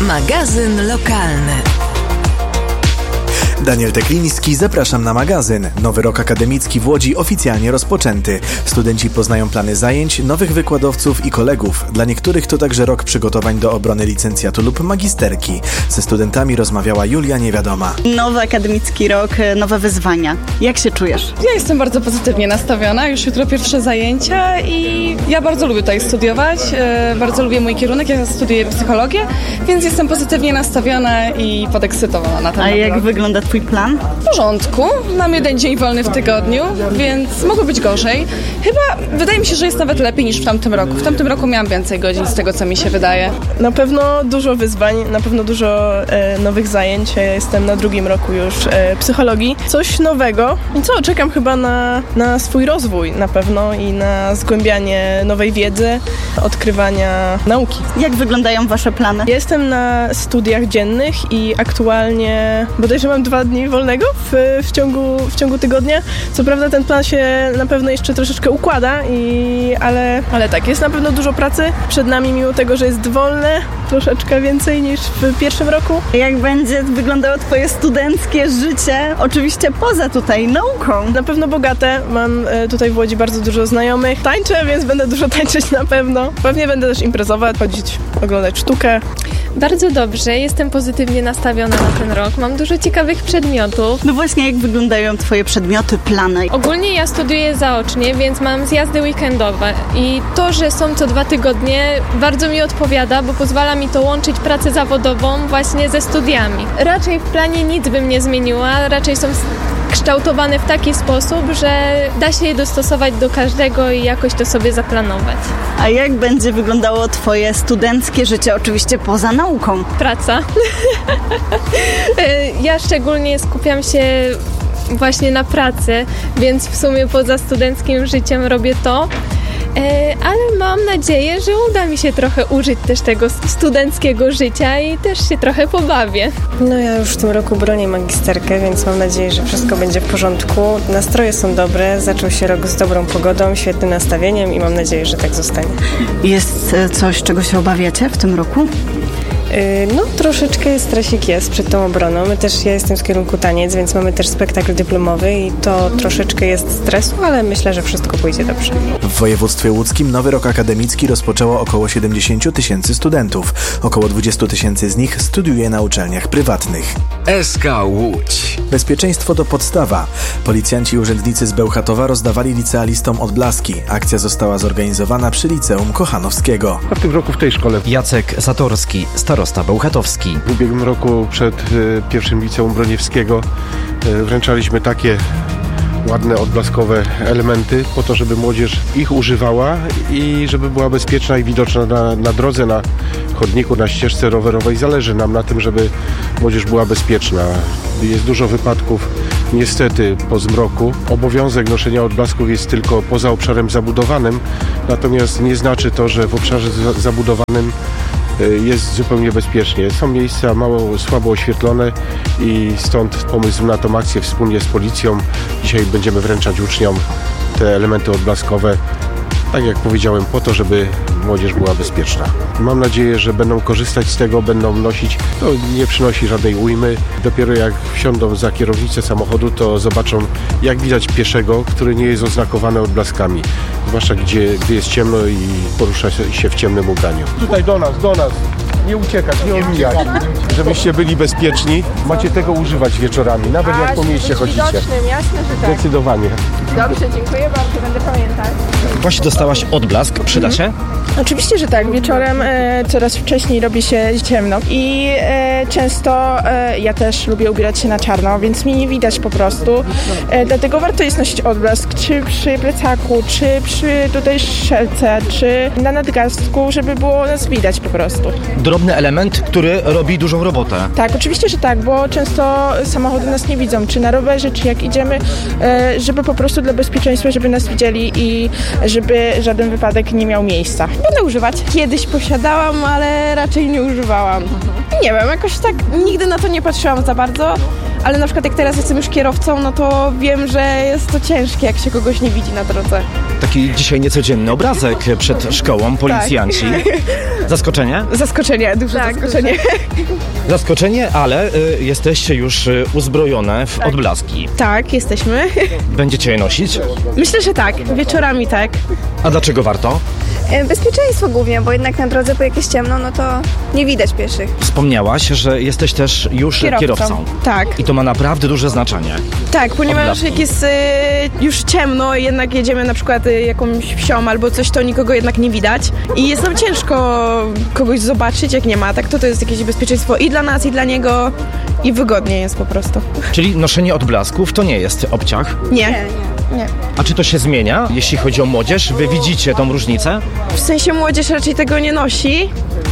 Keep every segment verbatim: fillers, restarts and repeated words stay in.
Magazyn lokalny. Daniel Tekliński, zapraszam na magazyn. Nowy rok akademicki w Łodzi oficjalnie rozpoczęty. Studenci poznają plany zajęć, nowych wykładowców i kolegów. Dla niektórych to także rok przygotowań do obrony licencjatu lub magisterki. Ze studentami rozmawiała Julia Niewiadoma. Nowy akademicki rok, nowe wyzwania. Jak się czujesz? Ja jestem bardzo pozytywnie nastawiona. Już jutro pierwsze zajęcia i ja bardzo lubię tutaj studiować. Bardzo lubię mój kierunek. Ja studiuję psychologię, więc jestem pozytywnie nastawiona i podekscytowana na ten A jak rok. wygląda twój plan? W porządku. Mam jeden dzień wolny w tygodniu, więc mogło być gorzej. Chyba wydaje mi się, że jest nawet lepiej niż w tamtym roku. W tamtym roku miałam więcej godzin z tego, co mi się wydaje. Na pewno dużo wyzwań, na pewno dużo e, nowych zajęć. Ja jestem na drugim roku już e, psychologii. Coś nowego. I co? Czekam chyba na, na swój rozwój na pewno i na zgłębianie nowej wiedzy, odkrywania nauki. Jak wyglądają wasze plany? Jestem na studiach dziennych i aktualnie bodajże mam dwa dni wolnego w, w, ciągu, w ciągu tygodnia. Co prawda ten plan się na pewno jeszcze troszeczkę układa, i, ale, ale tak, jest na pewno dużo pracy przed nami, mimo tego, że jest wolne, troszeczkę więcej niż w pierwszym roku. Jak będzie wyglądało twoje studenckie życie, oczywiście poza tutaj nauką? Na pewno bogate, mam tutaj w Łodzi bardzo dużo znajomych. Tańczę, więc będę dużo tańczyć na pewno. Pewnie będę też imprezować, chodzić, oglądać sztukę. Bardzo dobrze, jestem pozytywnie nastawiona na ten rok. Mam dużo ciekawych przedmiotów. No właśnie, jak wyglądają twoje przedmioty, plany? Ogólnie ja studiuję zaocznie, więc mam zjazdy weekendowe i to, że są co dwa tygodnie, bardzo mi odpowiada, bo pozwala mi to łączyć pracę zawodową właśnie ze studiami. Raczej w planie nic bym nie zmieniła, raczej są kształtowane w taki sposób, że da się je dostosować do każdego i jakoś to sobie zaplanować. A jak będzie wyglądało twoje studenckie życie, oczywiście poza nauką? Praca. Ja szczególnie skupiam się właśnie na pracy, więc w sumie poza studenckim życiem robię to. Ale mam nadzieję, że uda mi się trochę użyć też tego studenckiego życia i też się trochę pobawię. No ja już w tym roku bronię magisterkę, więc mam nadzieję, że wszystko będzie w porządku. Nastroje są dobre, zaczął się rok z dobrą pogodą, świetnym nastawieniem i mam nadzieję, że tak zostanie. Jest coś, czego się obawiacie w tym roku? No troszeczkę stresik jest przed tą obroną. My też, ja jestem z kierunku taniec, więc mamy też spektakl dyplomowy i to troszeczkę jest stresu, ale myślę, że wszystko pójdzie dobrze. W województwie łódzkim nowy rok akademicki rozpoczęło około siedemdziesiąt tysięcy studentów. Około dwadzieścia tysięcy z nich studiuje na uczelniach prywatnych. S K Łódź. Bezpieczeństwo to podstawa. Policjanci i urzędnicy z Bełchatowa rozdawali licealistom odblaski. Akcja została zorganizowana przy Liceum Kochanowskiego. A w tym roku w tej szkole Jacek Zatorski, starosta bełchatowski. W ubiegłym roku przed y, pierwszym Liceum Broniewskiego y, wręczaliśmy takie ładne, odblaskowe elementy po to, żeby młodzież ich używała i żeby była bezpieczna i widoczna na, na drodze, na chodniku, na ścieżce rowerowej. Zależy nam na tym, żeby młodzież była bezpieczna. Jest dużo wypadków, niestety, po zmroku. Obowiązek noszenia odblasków jest tylko poza obszarem zabudowanym, natomiast nie znaczy to, że w obszarze za- zabudowanym jest zupełnie bezpiecznie. Są miejsca mało, słabo oświetlone i stąd pomysł na tą akcję wspólnie z policją. Dzisiaj będziemy wręczać uczniom te elementy odblaskowe, tak jak powiedziałem, po to, żeby młodzież była bezpieczna. Mam nadzieję, że będą korzystać z tego, będą nosić. To nie przynosi żadnej ujmy. Dopiero jak wsiądą za kierownicę samochodu, to zobaczą, jak widać pieszego, który nie jest oznakowany odblaskami. Zwłaszcza gdzie, gdy jest ciemno i porusza się w ciemnym ubraniu. Tutaj do nas, do nas. Nie uciekać, nie omijać. Żebyście byli bezpieczni. Macie tego używać wieczorami, nawet jak po mieście chodzicie. Widocznym, jasne, że tak. Zdecydowanie. Dobrze, dziękuję bardzo, będę pamiętać. Właśnie dostałaś odblask, przyda się? Oczywiście, że tak. Wieczorem e, coraz wcześniej robi się ciemno i e, często e, ja też lubię ubierać się na czarno, więc mnie nie widać po prostu. E, dlatego warto jest nosić odblask, czy przy plecaku, czy przy tutaj szelce, czy na nadgarstku, żeby było nas widać po prostu. Drobny element, który robi dużą robotę. Tak, oczywiście, że tak, bo często samochody nas nie widzą, czy na rowerze, czy jak idziemy, e, żeby po prostu dla bezpieczeństwa, żeby nas widzieli i żeby żaden wypadek nie miał miejsca. Będę używać. Kiedyś posiadałam, ale raczej nie używałam. Nie wiem, jakoś tak nigdy na to nie patrzyłam za bardzo, ale na przykład jak teraz jestem już kierowcą, no to wiem, że jest to ciężkie, jak się kogoś nie widzi na drodze. Taki dzisiaj niecodzienny obrazek przed szkołą, policjanci. Tak. Zaskoczenie? Zaskoczenie, duże tak, zaskoczenie. Duże. Zaskoczenie, ale y, jesteście już y, uzbrojone w tak. odblaski. Tak, jesteśmy. Będziecie je nosić? Myślę, że tak, wieczorami tak. A dlaczego warto? Bezpieczeństwo głównie, bo jednak na drodze, bo jak jest ciemno, no to nie widać pieszych. Wspomniałaś, że jesteś też już kierowcą. kierowcą. Tak. I to ma naprawdę duże znaczenie. Tak, ponieważ Odblaski. jak jest y, już ciemno, jednak jedziemy na przykład y, jakąś wsią albo coś, to nikogo jednak nie widać i jest nam ciężko kogoś zobaczyć, jak nie ma. Tak, to to jest jakieś bezpieczeństwo i dla nas, i dla niego i wygodnie jest po prostu. Czyli noszenie odblasków to nie jest obciach? Nie. nie, nie. Nie. A czy to się zmienia, jeśli chodzi o młodzież? Wy widzicie tą różnicę? W sensie młodzież raczej tego nie nosi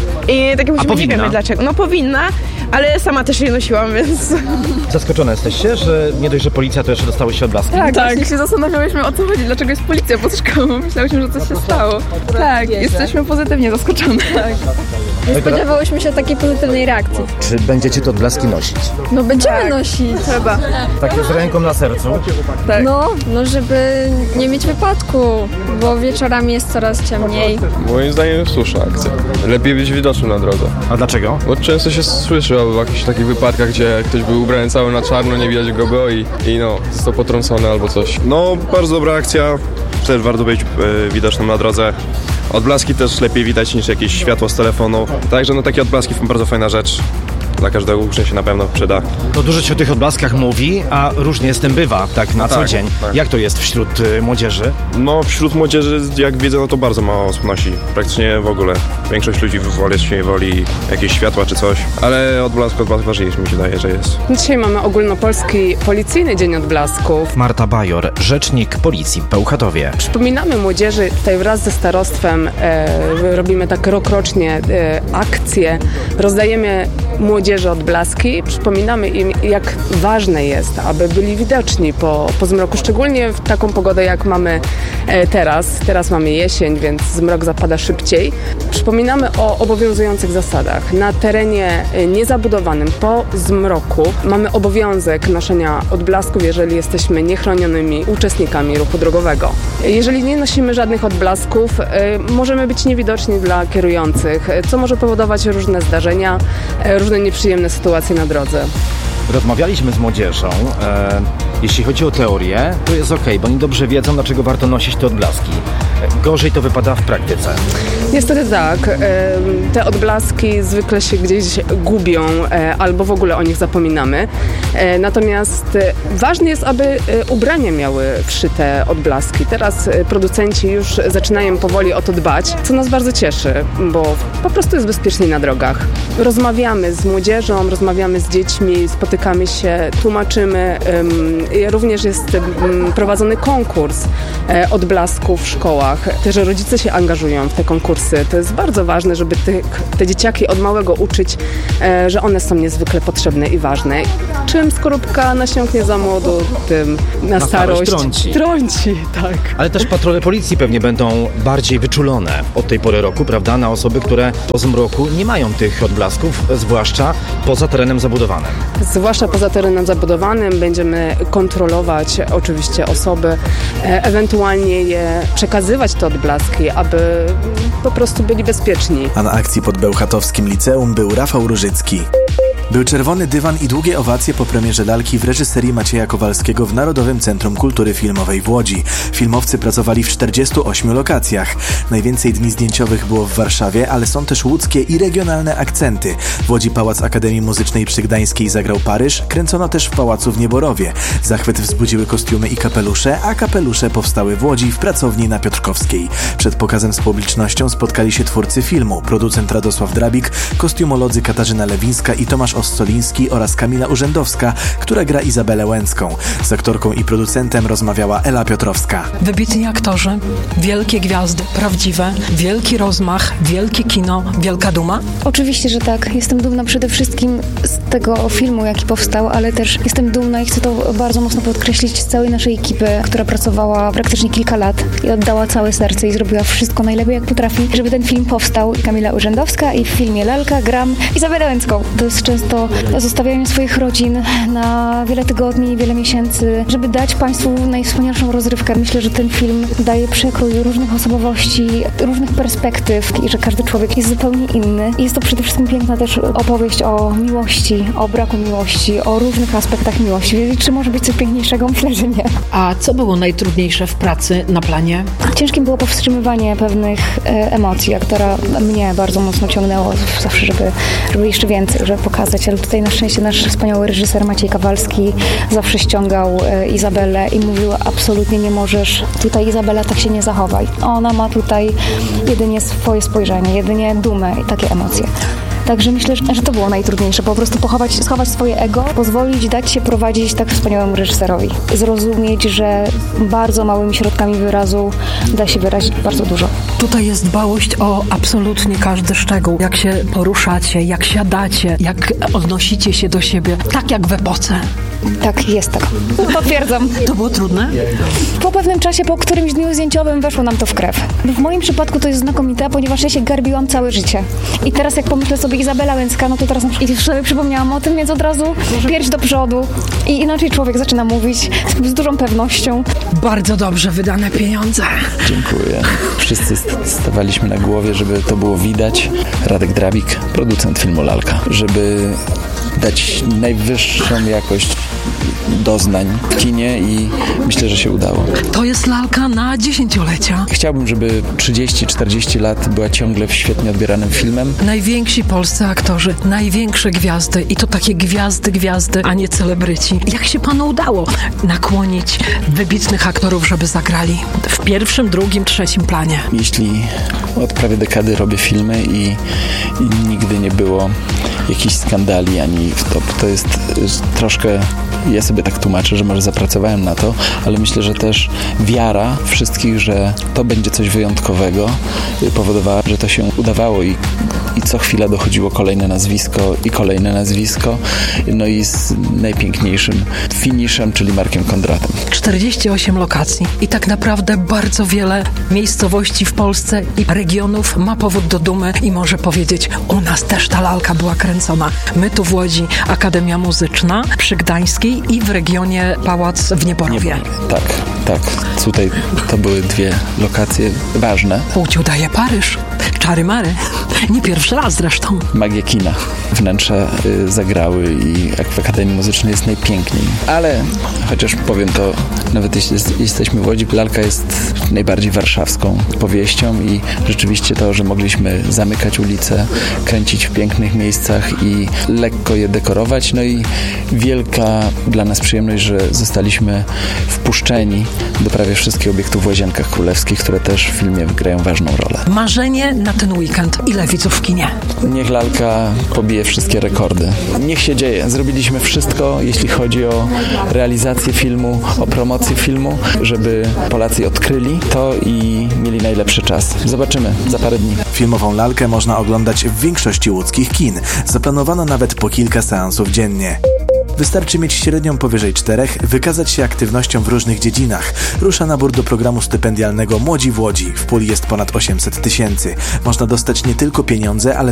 i tak jak nie wiemy dlaczego. No powinna, ale sama też je nosiłam, więc... Zaskoczone jesteście, że nie dość, że policja, to jeszcze dostały się odblaski? Tak, tak. Właśnie się zastanawiałyśmy, o co chodzi, dlaczego jest policja pod szkołą. Myślałyśmy, że coś się stało. Tak, jesteśmy pozytywnie zaskoczone. Tak. Nie spodziewałyśmy się takiej pozytywnej reakcji. Czy będziecie te odblaski nosić? No będziemy tak. nosić. Trzeba. Tak jest ręką na sercu? Tak. No, no, żeby nie mieć wypadku, bo wieczorami jest coraz ciemniej. Moim zdaniem słuszna akcja. Lepiej być widocznym na drodze. A dlaczego? Bo często się słyszy o jakichś takich wypadkach, gdzie ktoś był ubrany cały na czarno, nie widać go było i, i no, został potrącony albo coś. No, bardzo dobra akcja. Też warto być y, widocznym na drodze. Odblaski też lepiej widać niż jakieś światło z telefonu. Także no takie odblaski są bardzo fajna rzecz. Dla każdego ucznia się na pewno przyda. No dużo się o tych odblaskach mówi, a różnie z tym bywa, tak na a co tak, dzień. Tak. Jak to jest wśród y, młodzieży? No wśród młodzieży, jak widzę, no to bardzo mało osób nosi. Praktycznie w ogóle. Większość ludzi woli, się woli jakieś światła czy coś, ale odblask odważniejszy mi się wydaje, że jest. Dzisiaj mamy ogólnopolski policyjny dzień odblasków. Marta Bajor, rzecznik policji w Bełchatowie. Przypominamy młodzieży, tutaj wraz ze starostwem e, robimy tak rokrocznie e, akcje, rozdajemy młodzieży odblaski, przypominamy im, jak ważne jest, aby byli widoczni po, po zmroku, szczególnie w taką pogodę, jak mamy e, teraz. Teraz mamy jesień, więc zmrok zapada szybciej. Przypominamy o obowiązujących zasadach. Na terenie niezabudowanym po zmroku mamy obowiązek noszenia odblasków, jeżeli jesteśmy niechronionymi uczestnikami ruchu drogowego. Jeżeli nie nosimy żadnych odblasków, e, możemy być niewidoczni dla kierujących, co może powodować różne zdarzenia, e, różne nieprzyjemne sytuacje na drodze. Rozmawialiśmy z młodzieżą. E, jeśli chodzi o teorię, to jest okej, bo oni dobrze wiedzą, dlaczego warto nosić te odblaski. Gorzej to wypada w praktyce. Niestety tak. Te odblaski zwykle się gdzieś gubią albo w ogóle o nich zapominamy. Natomiast ważne jest, aby ubrania miały wszyte odblaski. Teraz producenci już zaczynają powoli o to dbać, co nas bardzo cieszy, bo po prostu jest bezpieczniej na drogach. Rozmawiamy z młodzieżą, rozmawiamy z dziećmi, spotykamy się, tłumaczymy. Również jest prowadzony konkurs odblasków w szkołach. Też rodzice się angażują w te konkursy. To jest bardzo ważne, żeby te, te dzieciaki od małego uczyć, e, że one są niezwykle potrzebne i ważne. Czym skorupka nasiąknie za młodu, tym na, na starość trąci. trąci. Tak. Ale też patrole policji pewnie będą bardziej wyczulone od tej pory roku, prawda, na osoby, które po zmroku nie mają tych odblasków, zwłaszcza poza terenem zabudowanym. Zwłaszcza poza terenem zabudowanym będziemy kontrolować oczywiście osoby, e, ewentualnie je przekazywać te odblaski, aby po prostu byli bezpieczni. A na akcji pod bełchatowskim liceum był Rafał Różycki. Był czerwony dywan i długie owacje po premierze lalki w reżyserii Macieja Kowalskiego w Narodowym Centrum Kultury Filmowej w Łodzi. Filmowcy pracowali w czterdziestu ośmiu lokacjach. Najwięcej dni zdjęciowych było w Warszawie, ale są też łódzkie i regionalne akcenty. W Łodzi Pałac Akademii Muzycznej przy Gdańskiej zagrał Paryż, kręcono też w Pałacu w Nieborowie. Zachwyt wzbudziły kostiumy i kapelusze, a kapelusze powstały w Łodzi w pracowni na Piotrkowskiej. Przed pokazem z publicznością spotkali się twórcy filmu, producent Radosław Drabik, kostiumolodzy Katarzyna Lewińska i Tomasz Ostoliński oraz Kamila Urzędowska, która gra Izabelę Łęcką. Z aktorką i producentem rozmawiała Ela Piotrowska. Wybitni aktorzy, wielkie gwiazdy, prawdziwe, wielki rozmach, wielkie kino, wielka duma? Oczywiście, że tak. Jestem dumna przede wszystkim z tego filmu, jaki powstał, ale też jestem dumna i chcę to bardzo mocno podkreślić z całej naszej ekipy, która pracowała praktycznie kilka lat i oddała całe serce i zrobiła wszystko najlepiej, jak potrafi, żeby ten film powstał. Kamila Urzędowska i w filmie Lalka gram Izabelę Łęcką. To jest często często zostawiają swoich rodzin na wiele tygodni, wiele miesięcy, żeby dać Państwu najwspanialszą rozrywkę. Myślę, że ten film daje przekrój różnych osobowości, różnych perspektyw i że każdy człowiek jest zupełnie inny. Jest to przede wszystkim piękna też opowieść o miłości, o braku miłości, o różnych aspektach miłości. Czy może być coś piękniejszego? Myślę, że nie. A co było najtrudniejsze w pracy na planie? Ciężkim było powstrzymywanie pewnych e, emocji, która mnie bardzo mocno ciągnęło zawsze, żeby, żeby jeszcze więcej, żeby pokazać, ale tutaj na szczęście nasz wspaniały reżyser Maciej Kawalski zawsze ściągał e, Izabelę i mówił, absolutnie nie możesz, tutaj Izabela tak się nie zachowaj. Ona ma tutaj jedynie swoje spojrzenie, jedynie dumę i takie emocje. Także myślę, że to było najtrudniejsze, po prostu pochować, schować swoje ego, pozwolić dać się prowadzić tak wspaniałemu reżyserowi. Zrozumieć, że bardzo małymi środkami wyrazu da się wyrazić bardzo dużo. Tutaj jest dbałość o absolutnie każdy szczegół. Jak się poruszacie, jak siadacie, jak odnosicie się do siebie, tak jak w epoce. Tak, jest tak. Potwierdzam. To było trudne? Po pewnym czasie, po którymś dniu zdjęciowym weszło nam to w krew. W moim przypadku to jest znakomite, ponieważ ja się garbiłam całe życie. I teraz jak pomyślę sobie Izabela Łęcka, no to teraz i sobie przypomniałam o tym, więc od razu pierś do przodu i inaczej człowiek zaczyna mówić z dużą pewnością. Bardzo dobrze wydane pieniądze. Dziękuję. Wszyscy stawaliśmy na głowie, żeby to było widać. Radek Drabik, producent filmu Lalka, żeby dać najwyższą jakość doznań w kinie i myślę, że się udało. To jest Lalka na dziesięciolecia. Chciałbym, żeby trzydzieści czterdzieści lat była ciągle świetnie odbieranym filmem. Najwięksi polscy aktorzy, największe gwiazdy i to takie gwiazdy, gwiazdy, a nie celebryci. Jak się panu udało nakłonić wybitnych aktorów, żeby zagrali w pierwszym, drugim, trzecim planie? Jeśli od prawie dekady robię filmy i, i nigdy nie było jakichś skandali ani to, to jest troszkę, ja sobie tak tłumaczę, że może zapracowałem na to, ale myślę, że też wiara wszystkich, że to będzie coś wyjątkowego, powodowała, że to się udawało i, i co chwila dochodziło kolejne nazwisko i kolejne nazwisko, no i z najpiękniejszym finiszem, czyli Markiem Kondratem. czterdzieści osiem lokacji i tak naprawdę bardzo wiele miejscowości w Polsce i regionów ma powód do dumy i może powiedzieć, u nas też ta Lalka była kręcona. My tu w Łodzi Akademia Muzyczna przy Gdańskiej i w regionie Pałac w Nieborowie. Tak, tak. Tutaj to były dwie lokacje ważne. Płeć udaje Paryż. Czary mary. Nie pierwszy raz zresztą. Magia kina. Wnętrza y, zagrały i w Akademii Muzycznej jest najpiękniej. Ale chociaż powiem to, nawet jeśli jest, jesteśmy w Łodzi, Lalka jest najbardziej warszawską powieścią i rzeczywiście to, że mogliśmy zamykać ulice, kręcić w pięknych miejscach i lekko je dekorować. No i wielka dla nas przyjemność, że zostaliśmy wpuszczeni do prawie wszystkich obiektów w Łazienkach Królewskich, które też w filmie grają ważną rolę. Marzenie na ten weekend. Ile widzów w kinie? Niech Lalka pobije wszystkie rekordy. Niech się dzieje. Zrobiliśmy wszystko, jeśli chodzi o realizację filmu, o promocję filmu, żeby Polacy odkryli to i mieli najlepszy czas. Zobaczymy za parę dni. Filmową Lalkę można oglądać w większości łódzkich kin. Zaplanowano nawet po kilka seansów dziennie. Wystarczy mieć średnią powyżej czterech, wykazać się aktywnością w różnych dziedzinach. Rusza nabór do programu stypendialnego Młodzi w Łodzi. W puli jest ponad osiemset tysięcy. Można dostać nie tylko pieniądze, ale